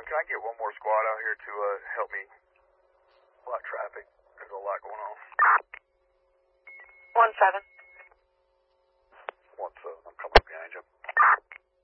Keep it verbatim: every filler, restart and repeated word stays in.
can I get one more squad out here to uh, help me block traffic? There's a lot going on. One seven.